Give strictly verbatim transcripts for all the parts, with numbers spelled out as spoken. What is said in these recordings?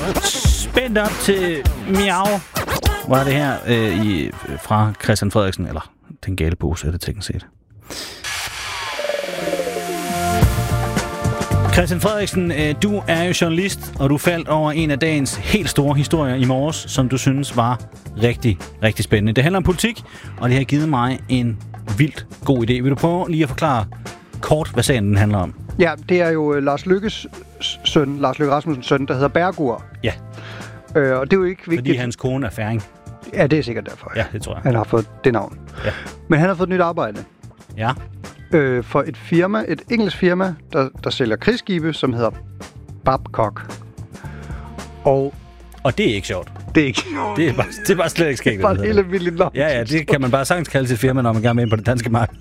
Spændt op til miau. Var det her øh, i, fra Christian Frederiksen, eller Den Gale Pose, er det teknisk set. Christian Frederiksen, øh, du er jo journalist, og du faldt over en af dagens helt store historier i morges, som du synes var rigtig, rigtig spændende. Det handler om politik, og det har givet mig en vildt god idé. Vil du prøve lige at forklare kort, hvad sagen den handler om? Ja, det er jo Lars Løkkes søn, Lars Løkke Rasmussens søn, der hedder Bergur. Ja. Øh, og det er jo ikke vigtigt. Fordi hans kone er færing. Ja, det er sikkert derfor. Ja, det tror jeg. Han har fået det navn. Ja. Men han har fået et nyt arbejde. Ja. Øh, for et firma, et engelsk firma, der, der sælger krigsskibe, som hedder Babcock. Og, og det er ikke sjovt. Det er ikke det er bare, det er bare slet ikke skægt. Det er bare hele vildt navn. Ja, ja, det kan man bare sagtens kalde sit firma, når man gerne vil ind på det danske marked.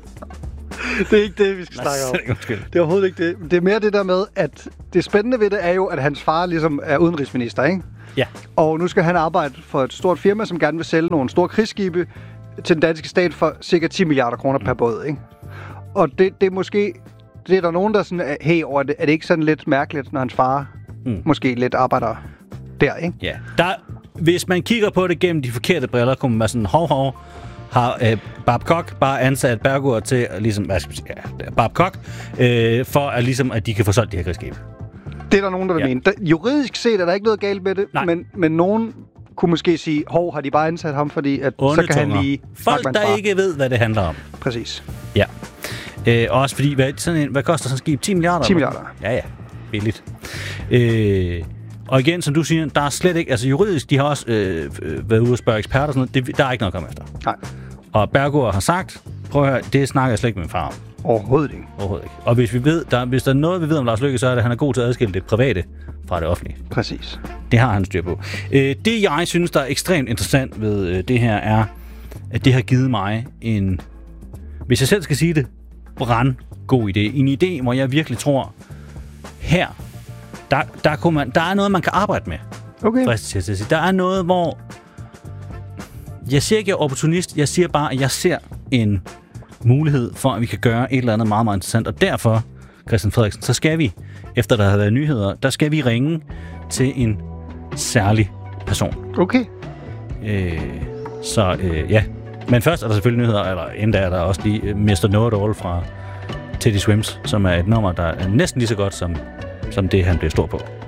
Det er ikke det, vi skal snakke om. Det er overhovedet ikke det. Det er mere det der med, at det spændende ved det er jo, at hans far ligesom er udenrigsminister, ikke? Ja. Og nu skal han arbejde for et stort firma, som gerne vil sælge nogle store krigsskibe til den danske stat for cirka ti milliarder kroner per båd, ikke? Og det, det er måske... Det er der nogen, der sådan... Hey, er det, er det ikke sådan lidt mærkeligt, når hans far mm. måske lidt arbejder der, ikke? Ja. Der, hvis man kigger på det gennem de forkerte briller, kommer man være sådan, hov, hov, har øh, Babcock bare ansat Bergur til, ligesom, hvad skal jeg sige, ja, Babcock, øh, for at, ligesom, at de kan få solgt de her krigsskibe. Det er der nogen, der vil ja. mene. Der, juridisk set er der ikke noget galt med det, men, men nogen kunne måske sige, hov, har de bare ansat ham, fordi at, så kan han lige... Folk, der far. ikke ved, hvad det handler om. Præcis. Ja. Øh, også fordi, hvad, sådan en, hvad koster sådan en skib? ti milliarder? ti milliarder. Ja, ja. Billigt. Øh, og igen, som du siger, der er slet ikke... Altså juridisk, de har også øh, været ude og spørge eksperter og sådan noget. Det, der er ikke noget at komme efter. Nej. Og Bergur har sagt, prøv at høre, det snakker jeg slet ikke med min far om. Overhovedet ikke. Overhovedet ikke. Og hvis vi ved, der, hvis der er noget, vi ved om Lars Løkke, så er det, at han er god til at adskille det private fra det offentlige. Præcis. Det har han styr på. Øh, det, jeg synes, der er ekstremt interessant ved øh, det her, er, at det har givet mig en, hvis jeg selv skal sige det, brandgod idé. En idé, hvor jeg virkelig tror, her, der, der, kunne man, der er noget, man kan arbejde med. Okay. Der er noget, hvor... Jeg siger ikke, jeg er opportunist. Jeg siger bare, at jeg ser en mulighed for, at vi kan gøre et eller andet meget, meget interessant. Og derfor, Christian Frederiksen, så skal vi, efter der har været nyheder, der skal vi ringe til en særlig person. Okay. Øh, så øh, ja. Men først er der selvfølgelig nyheder, eller endda er der også lige mister Know-It-All fra Teddy Swims, som er et nummer, der er næsten lige så godt som, som det, han bliver stor på.